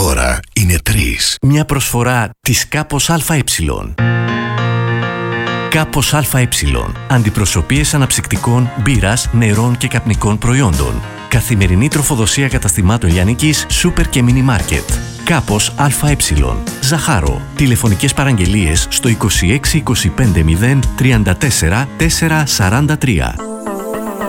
τώρα είναι 3. Μια προσφορά της Κάπος ΑΕ. Κάπος ΑΕ. Αντιπροσωπείες αναψυκτικών, μπύρας, νερών και καπνικών προϊόντων. Καθημερινή τροφοδοσία καταστημάτων λιανικής, σούπερ και μίνι μάρκετ. Κάπος ΑΕ. Ζαχάρο. Τηλεφωνικές παραγγελίες στο 26 25 0 34 443.